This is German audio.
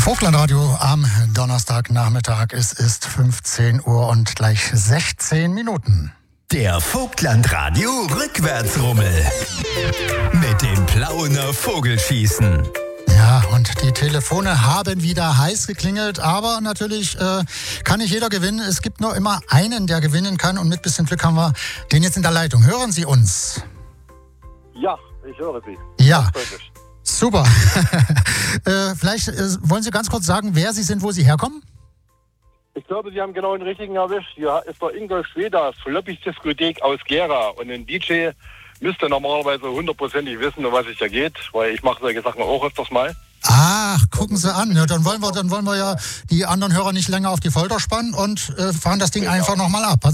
Vogtlandradio am Donnerstagnachmittag. Es ist 15 Uhr und gleich 16 Minuten. Der Vogtlandradio Rückwärtsrummel. Mit dem Plauener Vogelschießen. Ja, und die Telefone haben wieder heiß geklingelt, aber natürlich kann nicht jeder gewinnen. Es gibt nur immer einen, der gewinnen kann, und mit bisschen Glück haben wir den jetzt in der Leitung. Hören Sie uns? Ja, ich höre Sie. Ja, super. Vielleicht wollen Sie ganz kurz sagen, wer Sie sind, wo Sie herkommen? Ich glaube, Sie haben genau den richtigen erwischt. Hier ist der Ingolf Schweders, Floppy-Diskothek aus Gera. Und ein DJ müsste normalerweise hundertprozentig wissen, um was es da geht, weil ich mache solche Sachen auch öfters mal. Ach, gucken Sie an. Ja, dann wollen wir ja die anderen Hörer nicht länger auf die Folter spannen und fahren das Ding einfach nochmal ab.